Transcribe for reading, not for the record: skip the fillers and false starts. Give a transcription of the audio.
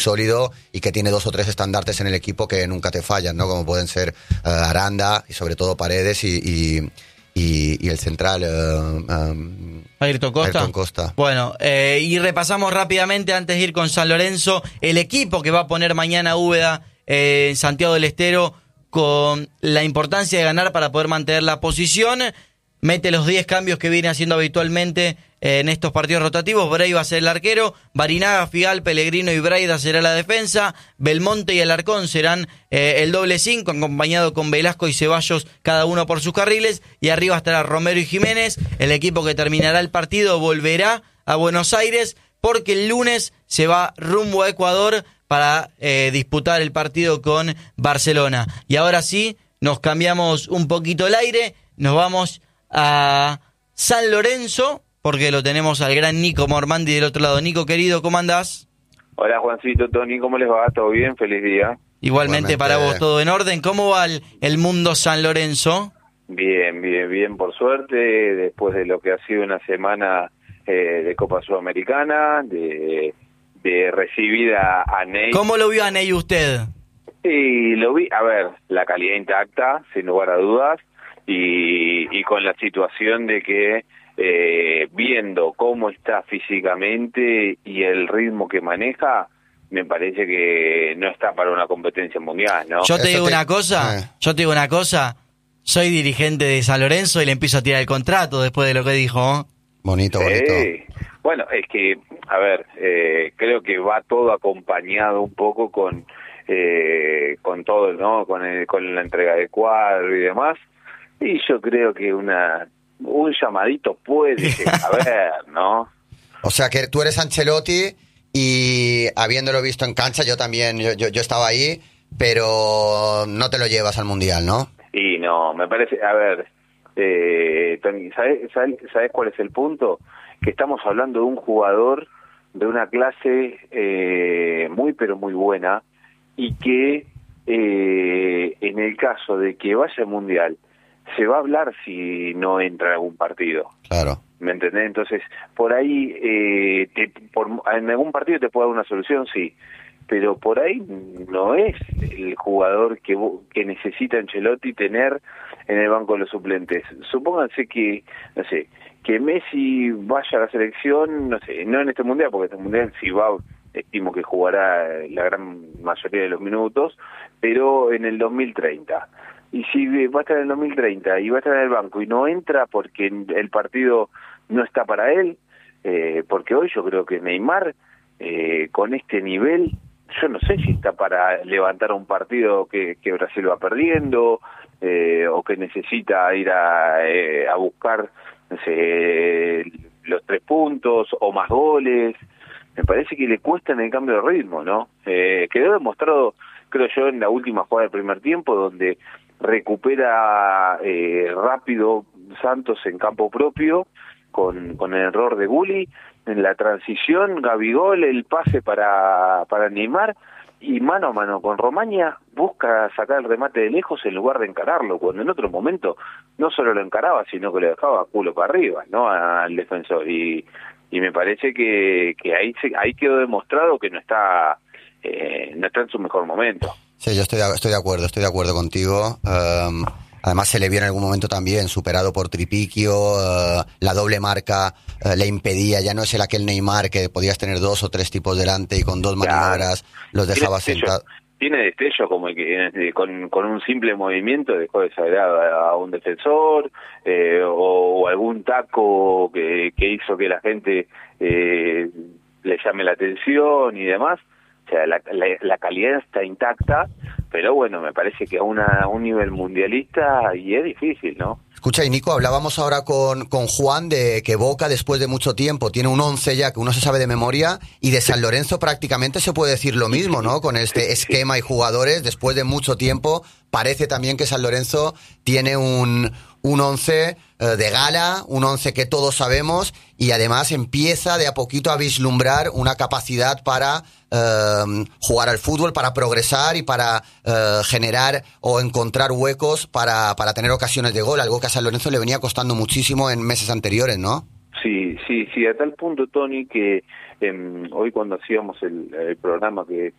sólido y que tiene 2 o 3 estandartes en el equipo que nunca te fallan, ¿no? Como pueden ser Aranda y sobre todo Paredes y el central Ayrton Costa. Bueno, y repasamos rápidamente antes de ir con San Lorenzo el equipo que va a poner mañana Úbeda en Santiago del Estero, con la importancia de ganar para poder mantener la posición. Mete los 10 cambios que viene haciendo habitualmente en estos partidos rotativos. Bray va a ser el arquero, Barinaga, Figal, Pellegrino y Braida será la defensa, Belmonte y Alarcón serán el doble 5, acompañado con Velasco y Ceballos, cada uno por sus carriles, y arriba estará Romero y Jiménez. El equipo que terminará el partido volverá a Buenos Aires porque el lunes se va rumbo a Ecuador para disputar el partido con Barcelona. Y ahora sí, nos cambiamos un poquito el aire, nos vamos a San Lorenzo, porque lo tenemos al gran Nico Mormandi del otro lado. Nico, querido, ¿cómo andás? Hola, Juancito, Tony, ¿cómo les va? ¿Todo bien? Feliz día. Igualmente para vos, todo en orden. ¿Cómo va el mundo San Lorenzo? Bien, por suerte, después de lo que ha sido una semana de Copa Sudamericana, de recibir a Ney. ¿Cómo lo vio a Ney usted? Y lo vi, a ver, la calidad intacta, sin lugar a dudas, y con la situación de que viendo cómo está físicamente y el ritmo que maneja, me parece que no está para una competencia mundial, ¿no? Yo te digo una cosa, soy dirigente de San Lorenzo y le empiezo a tirar el contrato después de lo que dijo. Bonito. Bueno, es que, a ver, creo que va todo acompañado un poco con todo, ¿no? Con la entrega de cuadro y demás, y yo creo que un llamadito puede haber, ¿no? O sea que tú eres Ancelotti y habiéndolo visto en cancha, yo también, yo estaba ahí, pero no te lo llevas al Mundial, ¿no? Y no, me parece, a ver, Tony, ¿sabes cuál es el punto? Que estamos hablando de un jugador de una clase muy pero muy buena, y que en el caso de que vaya al Mundial se va a hablar si no entra en algún partido. Claro. ¿Me entendés? Entonces, por ahí, en algún partido te puede dar una solución, sí, pero por ahí no es el jugador que necesita Ancelotti tener en el banco de los suplentes. Supónganse que, no sé, que Messi vaya a la selección, no sé, no en este Mundial, porque este Mundial si va, estimo que jugará la gran mayoría de los minutos, pero en el 2030. Y si va a estar en el 2030 y va a estar en el banco y no entra porque el partido no está para él, porque hoy yo creo que Neymar, con este nivel, yo no sé si está para levantar un partido que Brasil va perdiendo, o que necesita ir a buscar, no sé, los 3 puntos o más goles. Me parece que le cuesta en el cambio de ritmo, ¿no? Quedó demostrado, creo yo, en la última jugada del primer tiempo, donde recupera rápido Santos en campo propio, con el error de Gulli, en la transición, Gabigol, el pase para Neymar, y mano a mano con Romaña busca sacar el remate de lejos en lugar de encararlo, cuando en otro momento no solo lo encaraba, sino que le dejaba culo para arriba, ¿no?, al defensor, y me parece que ahí quedó demostrado que no está en su mejor momento. Sí, yo estoy de acuerdo contigo. Además se le vio en algún momento también superado por Tripiquio, la doble marca le impedía, ya no es aquel Neymar que podías tener 2 o 3 tipos delante y con 2 maniobras los dejaba sentados. Tiene destello como el que con un simple movimiento dejó de salir a un defensor, o algún taco que hizo que la gente le llame la atención y demás. O sea, la calidad está intacta, pero bueno, me parece que a un nivel mundialista y es difícil, ¿no? Escucha, y Nico, hablábamos ahora con Juan de que Boca, después de mucho tiempo, tiene un 11 ya que uno se sabe de memoria, y de San Lorenzo prácticamente se puede decir lo mismo, ¿no? Con este esquema y jugadores, después de mucho tiempo, parece también que San Lorenzo tiene un 11 de gala, un 11 que todos sabemos, y además empieza de a poquito a vislumbrar una capacidad para jugar al fútbol, para progresar y para generar o encontrar huecos para tener ocasiones de gol, algo que a San Lorenzo le venía costando muchísimo en meses anteriores, ¿no? Sí, a tal punto, Tony, que hoy cuando hacíamos el programa que